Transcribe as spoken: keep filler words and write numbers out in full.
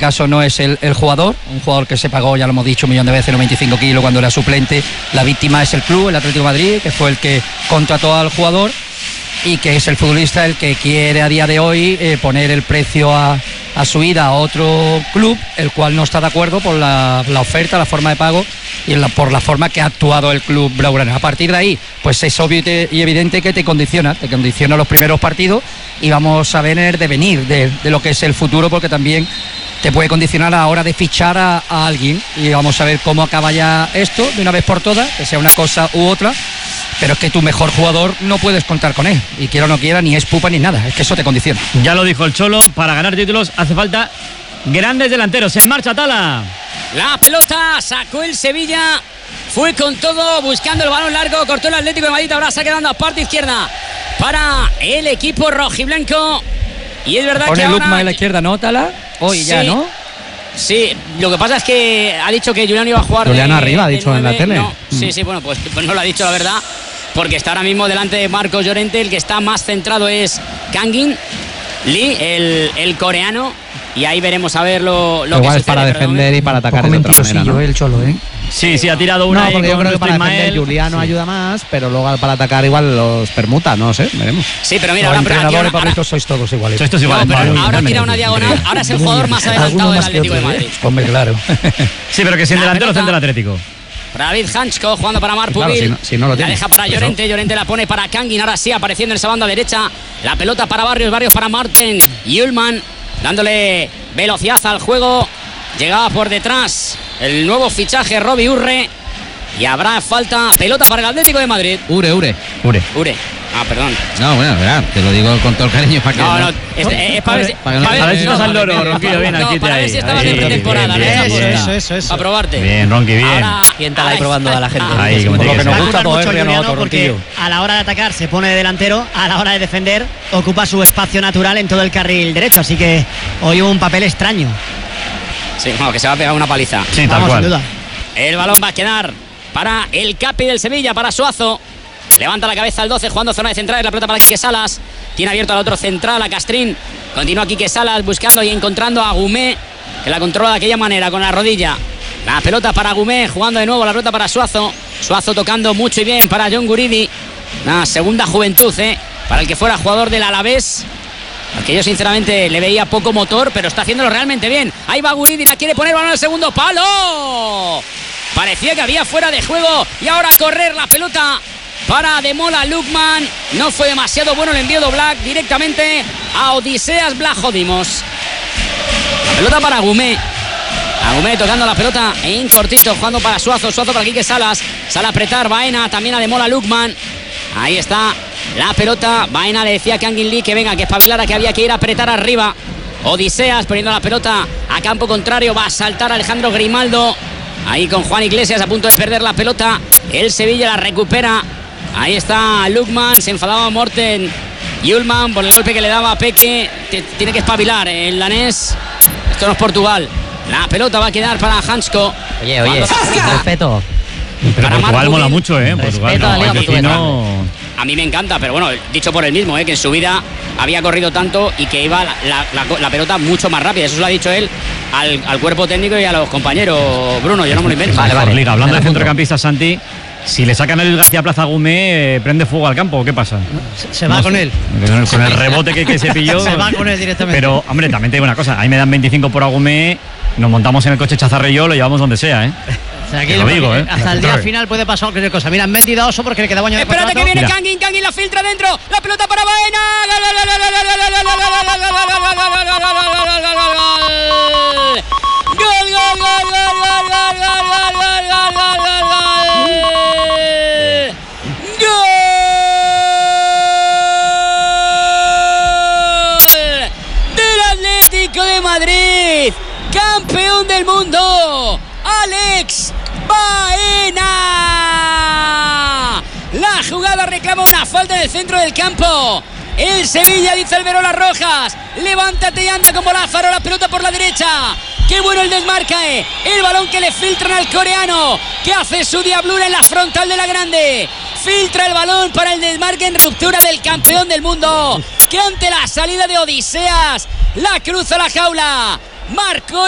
caso no es el, el jugador, un jugador que se pagó, ya lo hemos dicho un millón de veces, noventa y cinco kilos cuando era suplente. La víctima es el club, el Atlético de Madrid, que fue el que contrató al jugador y que es el futbolista el que quiere a día de hoy eh, poner el precio a, a su ida a otro club, el cual no está de acuerdo por la, la oferta, la forma de pago y la, por la forma que ha actuado el club blaugrana. A partir de ahí, pues es obvio y evidente que te condiciona, te condiciona los primeros partidos y vamos a ver el devenir de, de lo que es el futuro, porque también te puede condicionar a la hora de fichar a, a alguien, y vamos a ver cómo acaba ya esto de una vez por todas, que sea una cosa u otra. Pero es que tu mejor jugador no puedes contar con él, y quiera o no quiera, ni es pupa ni nada, es que eso te condiciona. Ya lo dijo el Cholo, para ganar títulos hace falta grandes delanteros. En marcha, Tala. La pelota sacó el Sevilla, fue con todo, buscando el balón largo, cortó el Atlético de Madrid, ahora se quedando a parte izquierda para el equipo rojiblanco. Y es verdad Pone que ahora... Lukman en la izquierda, ¿no, Tala? Hoy sí, ya, ¿no? Sí, lo que pasa es que ha dicho que Julián iba a jugar. Julián de, arriba, ha de dicho nueve, en la tele. No, mm. Sí, sí, bueno, pues, pues no lo ha dicho, la verdad, porque está ahora mismo delante de Marcos Llorente. El que está más centrado es Kangin Lee, el, el coreano, y ahí veremos a ver lo, lo Igual que es para sucede, defender y para atacar de otra manera, ¿no? el Cholo, ¿eh? Sí, sí, ha tirado una. No, porque yo creo que para Ismael. defender Juliano sí. ayuda más, pero luego para atacar igual los permuta, no sé, veremos. Sí, pero mira, Los ahora, entrenadores, ahora, ahora, Pablito, sois todos iguales. Sois todos iguales. no, pero Vale, ahora vale, tira vale. una diagonal, ahora es el jugador más adelantado del Atlético de Madrid. Hombre, claro. Sí, pero que si en La delantero pelota. centro del Atlético. David Hanchko jugando para Marc Claro, Pubil. si no- si no lo la tiene. deja para Llorente, Llorente la pone para Kangin, ahora sí apareciendo en esa banda derecha. La pelota para Barrios, Barrios para Marten y Ullman, dándole velocidad al juego. Llegaba por detrás el nuevo fichaje Robbie Urre. Y habrá falta, pelota para el Atlético de Madrid. Ure, Ure. Ure. Ure. Ah, perdón. No, bueno, verá, te lo digo con todo el cariño para que No, no, es, es- es para ver si... Para que no- para A ver si no, estás al loro, no, Ronquillo, bien, no, aquí te para ver ahí. si estabas Ahí, en pretemporada. bien, ¿no? bien, Esa bien. apuesta. Eso, eso, eso. A probarte. Bien, Ronqui, bien. Ahora- Siéntala ahí ahora- probando a la gente. Ahí, como Por tiene lo que que nos ser. gusta todo, mucho ¿eh? Juliano, Otro, porque Ronquillo. a la hora de atacar se pone de delantero, a la hora de defender ocupa su espacio natural en todo el carril derecho, así que hoy un papel extraño. Sí, bueno, que se va a pegar una paliza. Sí, tal Vamos, cual. sin duda. El balón va a quedar para el Capi del Sevilla, para Suazo. Levanta la cabeza al doce, jugando zona de centrales, la pelota para Quique Salas. Tiene abierto al otro central, a Castrín. Continúa Quique Salas buscando y encontrando a Gumé, que la controla de aquella manera, con la rodilla. La pelota para Gumé, jugando de nuevo la pelota para Suazo. Suazo tocando mucho y bien para John Guridi. Una segunda juventud, ¿eh? Para el que fuera jugador del Alavés. Porque yo sinceramente le veía poco motor, pero está haciéndolo realmente bien. Ahí va Guridi, la quiere poner, balón al segundo palo. Parecía que había fuera de juego. Y ahora a correr la pelota para Demola Lukman. No fue demasiado bueno el envío de Black directamente a Odiseas Blahodimos. La pelota para Gumé. Agumé tocando la pelota en cortito, jugando para Suazo, Suazo para Quique Salas. Sale a apretar Baena, también a Demola Lukman. Ahí está la pelota. Baena le decía a Kangin Lee que venga, que espabilara, que había que ir a apretar arriba. Odiseas poniendo la pelota a campo contrario. Va a saltar Alejandro Grimaldo. Ahí con Juan Iglesias a punto de perder la pelota. El Sevilla la recupera. Ahí está Lukman. Se enfadaba Morten Ullman por el golpe que le daba a Peque. Tiene que espabilar el danés. Esto no es Portugal. La pelota va a quedar para Hansko. Oye, oye, respeto. Pero Para Portugal Marc mola Pubil. mucho, ¿eh? Portugal Respeto a la no, Liga es decir, Portuguesa. no... A mí me encanta, pero bueno, dicho por él mismo, ¿eh? Que en su vida había corrido tanto y que iba la, la, la, la pelota mucho más rápida. Eso se lo ha dicho él al, al cuerpo técnico y a los compañeros. Bruno, yo no me lo invento. Vale, vale. Liga. Hablando de centrocampistas, Santi, si le sacan a Luis García Plaza Gumé, eh, ¿prende fuego al campo o qué pasa? Se, se va No con sé. él. Con el, con el rebote que, que se pilló. Se va con él directamente. Pero, hombre, también te digo una cosa. A mí me dan veinticinco por Agumé, nos montamos en el coche Chazarre y yo, lo llevamos donde sea, ¿eh? O sea, aquí Te lo digo, ¿eh? hasta el día Claro. final puede pasar cualquier cosa. Mira, han metido a Oso porque le quedaba año de Espérate que contrato. viene Mira. Kangin, Kangin la filtra dentro. La pelota para Baena. Gol, gol, gol, gol, gol, gol, gol, gol, gol, gol, gol, gol, gol, gol, gol, gol, gol, gol, gol, gol. Gol, gol, gol, gol, gol, gol, gol, gol, gol, gol, gol, gol. Gol del Atlético de Madrid. Campeón del mundo. Alex Baena. La jugada reclama una falta en el centro del campo. El Sevilla, dice Alberola Rojas. Levántate y anda como Lázaro. La pelota por la derecha. Qué bueno el desmarque. El balón que le filtran al coreano, que hace su diablura en la frontal de la grande. Filtra el balón para el desmarque en ruptura del campeón del mundo, que ante la salida de Odiseas la cruza la jaula. Marcó